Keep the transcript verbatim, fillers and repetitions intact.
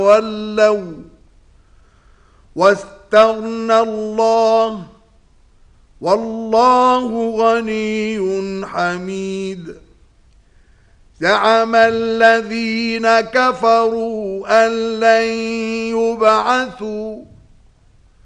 ولوا واستغنى الله والله غني حميد. زعم الذين كفروا أن لن يبعثوا